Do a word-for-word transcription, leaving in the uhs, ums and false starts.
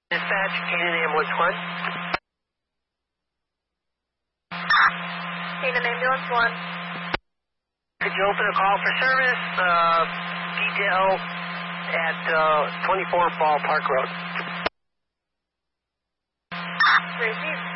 Dispatch, Canaan Ambulance one. Canaan Ambulance one. Could you open a call for service? Uh, detail at uh, twenty-four Ballpark Road. Received.